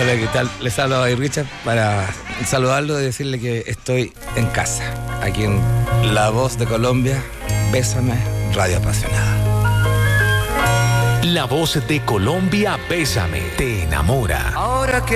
Hola, ¿qué tal? Les hablo a Richard para saludarlo y decirle que estoy en casa, aquí en La Voz de Colombia, Bésame, Radio Apasionada. La Voz de Colombia, Bésame, te enamora. Ahora que